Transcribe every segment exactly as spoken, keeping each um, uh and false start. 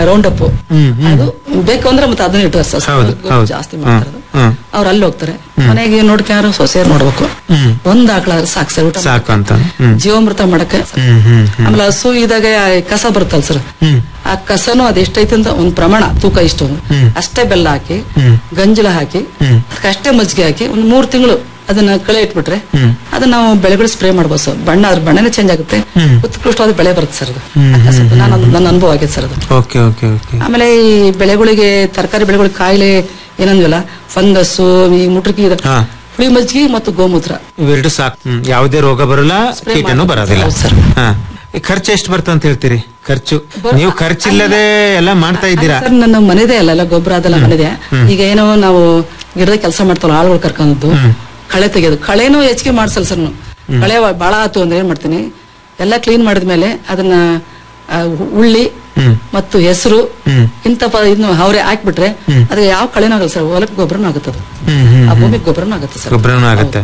Round up ಅದು ಬೇಕು ಅಂದ್ರೆ ಮತ್ತೆ ಅದನ್ನ ಇಟ್ಟು ಜಾಸ್ತಿ ಮಾಡ್ತಾರೆ ಅವ್ರು ಅಲ್ಲಿ ಹೋಗ್ತಾರೆ. ಮನೆಗೆ ನೋಡ್ಕ್ಯಾರು ಸೊಸೆಯರ್ ನೋಡ್ಬೇಕು, ಒಂದ್ ಆಕಳಾದ್ರೆ ಸಾಕು ಸರ್ ಊಟ ಸಾಕಂತ ಜೀವಾಮೃತ ಮಾಡಕ್ಕೆ. ಆಮೇಲೆ ಹಸು ಇದಾಗ ಕಸ ಬರುತ್ತಲ್ಲ ಸರ್, ಆ ಕಸನು ಅದೆಷ್ಟೈತೆ ಅಂತ ಒಂದ್ ಪ್ರಮಾಣ ತೂಕ ಇಷ್ಟು ಅಷ್ಟೇ ಬೆಲ್ಲ ಹಾಕಿ ಗಂಜಲ ಹಾಕಿ ಅಷ್ಟೇ ಮಜ್ಜಿಗೆ ಹಾಕಿ ಒಂದ್ ಮೂರ್ ತಿಂಗಳು ಅದನ್ನ ಕಳೆ ಇಟ್ಬಿಟ್ರೆ ಅದನ್ನ ನಾವು ಬೆಳೆಗಳು ಸ್ಪ್ರೇ ಮಾಡ್ಬೋದು ಸರ್. ಬಣ್ಣ ಅದ್ರ ಬಣ್ಣನೇ ಚೇಂಜ್ ಆಗುತ್ತೆ, ಉತ್ಕೃಷ್ಟವಾದ ಬೆಳೆ ಬರುತ್ತೆ ಸರ್ ಅದು. ನಾನು ನನ್ನ ಅನುಭವ ಆಗೈತೆ ಸರ್ ಅದು. ಆಮೇಲೆ ಈ ಬೆಳೆಗಳಿಗೆ ತರಕಾರಿ ಬೆಳೆಗಳಿಗೆ ಕಾಯಿಲೆ ಏನಂದ್ವಲ್ಲ ಫಂಗಸ್ ಈ ಮುಟ್ರಕಿ ಹುಳಿ ಮಜ್ಜಿಗೆ ಮತ್ತು ಗೋಮೂತ್ರ ಇವೆರಡು ಸಾಕು, ಯಾವುದೇ ರೋಗ ಬರಲ್ಲ, ಕೀಟನೂ ಬರೋದಿಲ್ಲ ಸರ್. ಖರ್ಚು ಎಷ್ಟು ಬರ್ತದೆ ಅಂತ ಹೇಳ್ತೀರಿ? ಖರ್ಚು ನೀವು ಖರ್ಚಿಲ್ಲದೆ ಎಲ್ಲ ಮಾಡ್ತಾ ಇದ್ದೀರಾ ಸರ್? ನನ್ನ ಮನೆದೇ ಅಲ್ಲ ಗೊಬ್ಬರ ಅದೆಲ್ಲ ಮನೆದೇ. ಈಗ ಏನೋ ನಾವು ಗಿಡದ ಕೆಲಸ ಮಾಡ್ತಾವಲ್ಲ ಆಳುಗಳು ಕರ್ಕೊಂಡು ಕಳೆ ತೆಗೆಯೋದು, ಕಳೆನೂ ಹೆಚ್ಚಿಗೆ ಮಾಡ್ಸಲ್ಲ ಸರ್. ಕಳೆ ಬಾಳ ಆತು ಅಂದ್ರೆ ಏನ್ ಮಾಡ್ತೀನಿ, ಎಲ್ಲ ಕ್ಲೀನ್ ಮಾಡಿದ್ಮೇಲೆ ಅದನ್ನ ಉಳ್ಳಿ ಮತ್ತು ಹೆಸರು ಇಂತ ಇನ್ನು ಅವರೇ ಹಾಕ್ಬಿಟ್ರೆ ಅದಕ್ಕೆ ಯಾವ ಕಳೆನೂ ಆಗಲ್ಲ ಸರ್, ಹೊಲಕ್ಕೆ ಗೊಬ್ಬರನೂ ಆಗುತ್ತದೆ, ಆ ಭೂಮಿಗೆ ಗೊಬ್ಬರನೂ ಆಗುತ್ತೆ ಸರ್. ಗೊಬ್ಬರನೂ ಆಗುತ್ತೆ.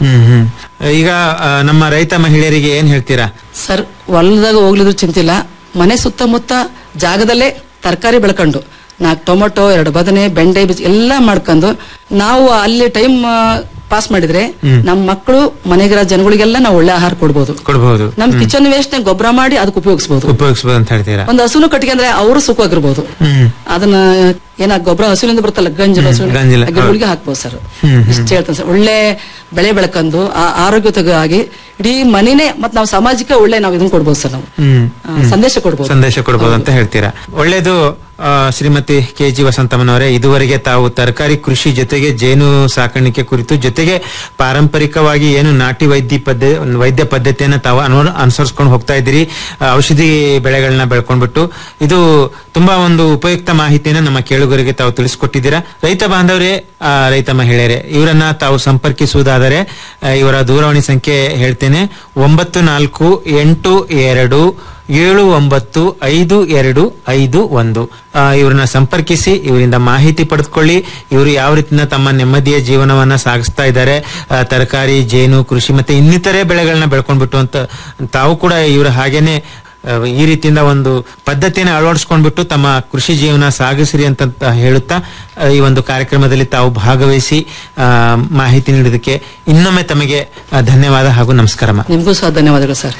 ಈಗ ನಮ್ಮ ರೈತ ಮಹಿಳೆಯರಿಗೆ ಏನ್ ಹೇಳ್ತೀರಾ ಸರ್? ಹೊಲದಾಗ ಹೋಗ್ಲಿದ್ರು ಚಿಂತಿಲ್ಲ, ಮನೆ ಸುತ್ತಮುತ್ತ ಜಾಗದಲ್ಲೇ ತರಕಾರಿ ಬೆಳ್ಕೊಂಡು ನಾಲ್ಕು ಟೊಮೊಟೊ, ಎರಡು ಬದನೆ, ಬೆಂಡೆ ಬೀಜ ಎಲ್ಲಾ ಮಾಡ್ಕೊಂಡು ನಾವು ಅಲ್ಲಿ ಟೈಮ್ ಪಾಸ್ ಮಾಡಿದ್ರೆ ನಮ್ಮ ಮಕ್ಕಳು ಮನೆಗಿರೋ ಜನಗಳಿಗೆಲ್ಲ ನಾವು ಒಳ್ಳೆ ಆಹಾರ ಕೊಡ್ಬೋದು ಕೊಡ್ಬೋದು ನಮ್ ಕಿಚನ್ ವೇಸ್ಟ್ ಗೊಬ್ಬರ ಮಾಡಿ ಅದಕ್ಕೆ ಉಪಯೋಗಿಸಬಹುದು ಉಪಯೋಗಿಸಬಹುದು ಅಂತ ಹೇಳ್ತೀರಾ. ಒಂದು ಹಸುನು ಕಟ್ಟಿಗೆ ಅವರು ಸುಖವಾಗಿರ್ಬೋದು. ಅದನ್ನ ಏನ ಗೊಬ್ಬರ ಹಸುವಿನಿಂದ ಬರ್ತಲ್ಲ ಗಂಜಲ ಗಿಡಗಳಿಗೆ ಹಾಕ್ಬೋದು ಸರ್. ಇಷ್ಟ ಹೇಳ್ತೇನೆ ಸರ್. ಒಳ್ಳೆ ಬೆಳೆ ಬೆಳ್ಕೊಂಡು ಆರೋಗ್ಯವಾಗಿ ಇಡೀ ಮನೆನೇ ಮತ್ ನಾವು ಸಮಾಜಕ್ಕೆ ಒಳ್ಳೆ ನಾವು ಇದನ್ನ ಕೊಡ್ಬೋದು ಸರ್. ನಾವು ಸಂದೇಶ ಕೊಡ್ಬೋದು ಸಂದೇಶ ಕೊಡ್ಬೋದು ಅಂತ ಹೇಳ್ತೀರಾ. ಒಳ್ಳೇದು ಶ್ರೀಮತಿ ಕೆ ಜಿ ವಸಂತಮ್ಮನವರೇ, ಇದುವರೆಗೆ ತಾವು ತರಕಾರಿ ಕೃಷಿ ಜೊತೆಗೆ ಜೇನು ಸಾಕಾಣಿಕೆ ಕುರಿತು ಜೊತೆಗೆ ಪಾರಂಪರಿಕವಾಗಿ ಏನು ನಾಟಿ ವೈದ್ಯ ಪದ್ಧತಿ ವೈದ್ಯ ಪದ್ಧತಿಯನ್ನ ತಾವು ಅನುಸರಿಸ್ಕೊಂಡು ಹೋಗ್ತಾ ಇದ್ದೀರಿ, ಔಷಧಿ ಬೆಳೆಗಳನ್ನ ಬೆಳ್ಕೊಂಡ್ಬಿಟ್ಟು. ಇದು ತುಂಬಾ ಒಂದು ಉಪಯುಕ್ತ ಮಾಹಿತಿಯನ್ನ ನಮ್ಮ ಕೇಳುಗರಿಗೆ ತಾವು ತಿಳಿಸ್ಕೊಟ್ಟಿದ್ದೀರಾ. ರೈತ ಬಾಂಧವರೇ, ರೈತ ಮಹಿಳೆಯರೇ, ಇವರನ್ನ ತಾವು ಸಂಪರ್ಕಿಸುವುದಾದರೆ ಇವರ ದೂರವಾಣಿ ಸಂಖ್ಯೆ ಹೇಳ್ತೇನೆ. ಒಂಬತ್ತು ನಾಲ್ಕು ಎಂಟು ಎರಡು ಏಳು ಒಂಬತ್ತು ಐದು ಎರಡು ಐದು ಒಂದು. ಇವ್ರನ್ನ ಸಂಪರ್ಕಿಸಿ ಇವರಿಂದ ಮಾಹಿತಿ ಪಡೆದುಕೊಳ್ಳಿ. ಇವರು ಯಾವ ರೀತಿಯಿಂದ ತಮ್ಮ ನೆಮ್ಮದಿಯ ಜೀವನವನ್ನ ಸಾಗಿಸ್ತಾ ಇದ್ದಾರೆ, ತರಕಾರಿ, ಜೇನು ಕೃಷಿ ಮತ್ತೆ ಇನ್ನಿತರೆ ಬೆಳೆಗಳನ್ನ ಬೆಳ್ಕೊಂಡ್ಬಿಟ್ಟು ಅಂತ ತಾವು ಕೂಡ ಇವರ ಹಾಗೇನೆ ಈ ರೀತಿಯಿಂದ ಒಂದು ಪದ್ಧತಿಯನ್ನು ಅಳವಡಿಸ್ಕೊಂಡ್ಬಿಟ್ಟು ತಮ್ಮ ಕೃಷಿ ಜೀವನ ಸಾಗಿಸ್ರಿ ಅಂತ ಹೇಳುತ್ತಾ ಈ ಒಂದು ಕಾರ್ಯಕ್ರಮದಲ್ಲಿ ತಾವು ಭಾಗವಹಿಸಿ ಮಾಹಿತಿ ನೀಡೋದಕ್ಕೆ ಇನ್ನೊಮ್ಮೆ ತಮಗೆ ಧನ್ಯವಾದ ಹಾಗೂ ನಮಸ್ಕಾರ. ನಿಮಗೂ ಸಹ ಧನ್ಯವಾದಗಳು ಸರ್.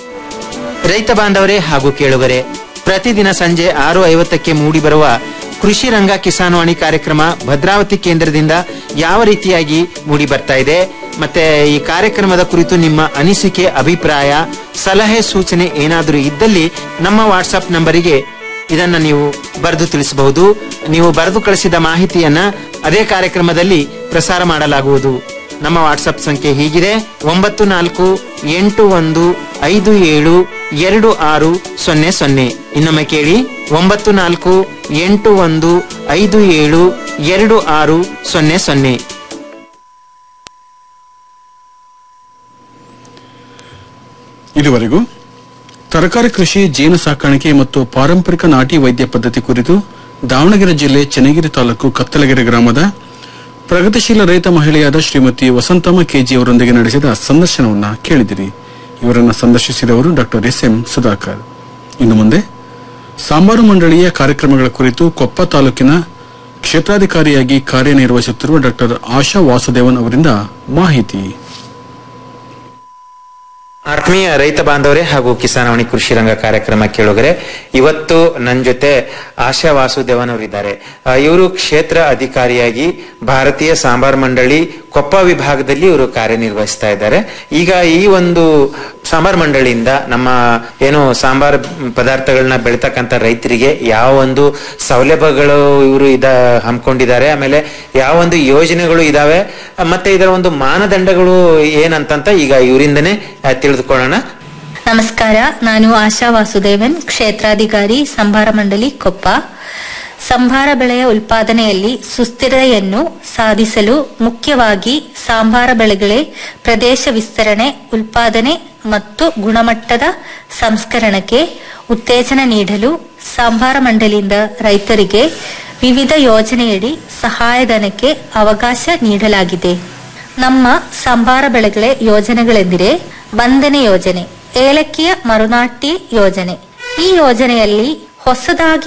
ರೈತ ಬಾಂಧವರೇ ಹಾಗೂ ಕೇಳುಗರೆ, ಪ್ರತಿದಿನ ಸಂಜೆ ಆರು ಐವತ್ತಕ್ಕೆ ಮೂಡಿ ಬರುವ ಕೃಷಿ ರಂಗ ಕಿಸಾನ್ವಾಣಿ ಕಾರ್ಯಕ್ರಮ ಭದ್ರಾವತಿ ಕೇಂದ್ರದಿಂದ ಯಾವ ರೀತಿಯಾಗಿ ಮೂಡಿ ಬರ್ತಾ ಇದೆ, ಮತ್ತೆ ಈ ಕಾರ್ಯಕ್ರಮದ ಕುರಿತು ನಿಮ್ಮ ಅನಿಸಿಕೆ, ಅಭಿಪ್ರಾಯ, ಸಲಹೆ, ಸೂಚನೆ ಏನಾದರೂ ಇದ್ದಲ್ಲಿ ನಮ್ಮ ವಾಟ್ಸ್ಆಪ್ ನಂಬರಿಗೆ ಇದನ್ನ ನೀವು ಬರೆದು ತಿಳಿಸಬಹುದು. ನೀವು ಬರೆದು ಕಳಿಸಿದ ಮಾಹಿತಿಯನ್ನ ಅದೇ ಕಾರ್ಯಕ್ರಮದಲ್ಲಿ ಪ್ರಸಾರ ಮಾಡಲಾಗುವುದು. ನಮ್ಮ ವಾಟ್ಸ್ಆಪ್ ಸಂಖ್ಯೆ ಹೀಗಿದೆ: ಒಂಬತ್ತು ನಾಲ್ಕು ಎಂಟು ಒಂದು ಐದು ಏಳು ಎರಡು ಆರು ಸೊನ್ನೆ ಸೊನ್ನೆ. ಇನ್ನೊಮ್ಮೆ ಕೇಳಿ: ಒಂಬತ್ತು ನಾಲ್ಕು ಎಂಟು ಒಂದು ಐದು ಏಳು ಎರಡು ಆರು ಸೊನ್ನೆ ಸೊನ್ನೆ. ಇದುವರೆಗೂ ತರಕಾರಿ ಕೃಷಿ, ಜೇನು ಸಾಕಾಣಿಕೆ ಮತ್ತು ಪಾರಂಪರಿಕ ನಾಟಿ ವೈದ್ಯ ಪದ್ಧತಿ ಕುರಿತು ದಾವಣಗೆರೆ ಜಿಲ್ಲೆ ಚೆನ್ನಗಿರಿ ತಾಲೂಕು ಕತ್ತಲಗೆರೆ ಗ್ರಾಮದ ಪ್ರಗತಿಶೀಲ ರೈತ ಮಹಿಳೆಯಾದ ಶ್ರೀಮತಿ ವಸಂತಮ್ಮ ಕೆಜಿ ಅವರೊಂದಿಗೆ ನಡೆಸಿದ ಸಂದರ್ಶನವನ್ನ ಕೇಳಿದಿರಿ. ಇವರನ್ನು ಸಂದರ್ಶಿಸಿದವರು ಡಾಕ್ಟರ್ ಎಸ್ ಎಂ ಸುಧಾಕರ್. ಇನ್ನು ಮುಂದೆ ಸಾಂಬಾರು ಮಂಡಳಿಯ ಕಾರ್ಯಕ್ರಮಗಳ ಕುರಿತು ಕೊಪ್ಪ ತಾಲೂಕಿನ ಕ್ಷೇತ್ರಾಧಿಕಾರಿಯಾಗಿ ಕಾರ್ಯನಿರ್ವಹಿಸುತ್ತಿರುವ ಡಾಕ್ಟರ್ ಆಶಾ ವಾಸುದೇವನ್ ಅವರಿಂದ ಮಾಹಿತಿ. ಆತ್ಮೀಯ ರೈತ ಬಾಂಧವರೇ ಹಾಗೂ ಕಿಸಾನವಾಣಿ ಕೃಷಿ ರಂಗ ಕಾರ್ಯಕ್ರಮ ಕೇಳುಗರೆ, ಇವತ್ತು ನನ್ನ ಜೊತೆ ಆಶಾ ವಾಸುದೇವನ್ ಅವರಿದ್ದಾರೆ. ಇವರು ಕ್ಷೇತ್ರ ಅಧಿಕಾರಿಯಾಗಿ ಭಾರತೀಯ ಸಾಂಬಾರ್ ಮಂಡಳಿ ಕೊಪ್ಪ ವಿಭಾಗದಲ್ಲಿ ಇವರು ಕಾರ್ಯನಿರ್ವಹಿಸ್ತಾ ಇದ್ದಾರೆ. ಈಗ ಈ ಒಂದು ಸಾಂಬಾರ್ ಮಂಡಳಿಯಿಂದ ನಮ್ಮ ಏನು ಸಾಂಬಾರ್ ಪದಾರ್ಥಗಳನ್ನ ಬೆಳಿತಕ್ಕಂಥ ರೈತರಿಗೆ ಯಾವ ಒಂದು ಸೌಲಭ್ಯಗಳು ಇವರು ಇದ ಹಮ್ಮಿಕೊಂಡಿದ್ದಾರೆ, ಆಮೇಲೆ ಯಾವ ಒಂದು ಯೋಜನೆಗಳು ಇದಾವೆ, ಮತ್ತೆ ಇದರ ಒಂದು ಮಾನದಂಡಗಳು ಏನಂತ ಈಗ ಇವರಿಂದನೇ ತಿಳಿದುಕೊಳ್ಳೋಣ. ನಮಸ್ಕಾರ, ನಾನು ಆಶಾ ವಾಸುದೇವನ್, ಕ್ಷೇತ್ರಾಧಿಕಾರಿ ಸಂಭಾರ ಮಂಡಳಿ ಕೊಪ್ಪ. ಸಂಭಾರ ಬೆಳೆಯ ಉತ್ಪಾದನೆಯಲ್ಲಿ ಸುಸ್ಥಿರತೆಯನ್ನು ಸಾಧಿಸಲು ಮುಖ್ಯವಾಗಿ ಸಾಂಬಾರ ಬೆಳೆಗಳೇ ಪ್ರದೇಶ ವಿಸ್ತರಣೆ, ಉತ್ಪಾದನೆ ಮತ್ತು ಗುಣಮಟ್ಟದ ಸಂಸ್ಕರಣಕ್ಕೆ ಉತ್ತೇಜನ ನೀಡಲು ಸಂಭಾರ ಮಂಡಳಿಯಿಂದ ರೈತರಿಗೆ ವಿವಿಧ ಯೋಜನೆಯಡಿ ಸಹಾಯಧನಕ್ಕೆ ಅವಕಾಶ ನೀಡಲಾಗಿದೆ. ನಮ್ಮ ಸಂಭಾರ ಬೆಳೆಗಳ ಯೋಜನೆಗಳೆಂದರೆ ವಂದನೆ ಯೋಜನೆ, ಏಲಕ್ಕಿಯ ಮರುನಾಟಿ ಯೋಜನೆ. ಈ ಯೋಜನೆಯಲ್ಲಿ ಹೊಸದಾಗಿ